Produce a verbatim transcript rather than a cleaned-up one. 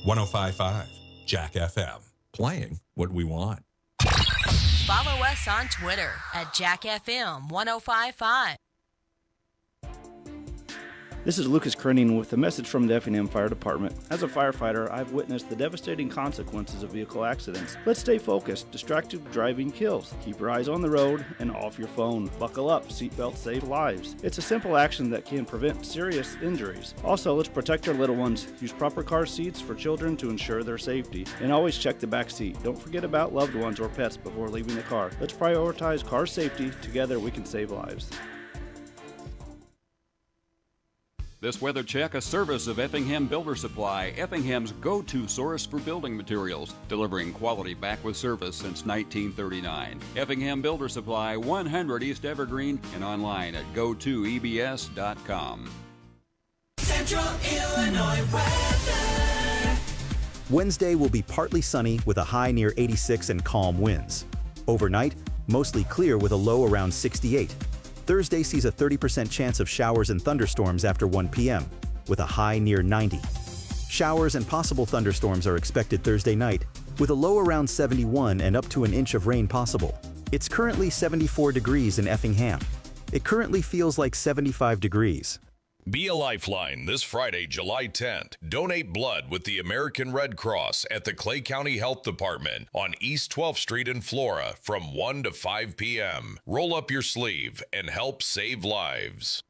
one oh five point five Jack F M. Playing what we want. Follow us on Twitter at Jack F M one oh five point five. This is Lucas Krenning with a message from the Effingham Fire Department. As a firefighter, I've witnessed the devastating consequences of vehicle accidents. Let's stay focused. Distracted driving kills. Keep your eyes on the road and off your phone. Buckle up. Seatbelts save lives. It's a simple action that can prevent serious injuries. Also, let's protect our little ones. Use proper car seats for children to ensure their safety. And always check the back seat. Don't forget about loved ones or pets before leaving the car. Let's prioritize car safety. Together, we can save lives. This weather check, a service of Effingham Builder Supply, Effingham's go-to source for building materials, delivering quality back with service since nineteen thirty-nine. Effingham Builder Supply, one hundred East Evergreen, and online at go to e b s dot com. Central Illinois weather. Wednesday will be partly sunny with a high near eighty-six and calm winds. Overnight, mostly clear with a low around sixty-eight. Thursday sees a thirty percent chance of showers and thunderstorms after one p.m., with a high near ninety. Showers and possible thunderstorms are expected Thursday night, with a low around seventy-one and up to an inch of rain possible. It's currently seventy-four degrees in Effingham. It currently feels like seventy-five degrees. Be a Lifeline this Friday, July tenth. Donate blood with the American Red Cross at the Clay County Health Department on East twelfth Street in Flora from one to five p.m. Roll up your sleeve and help save lives.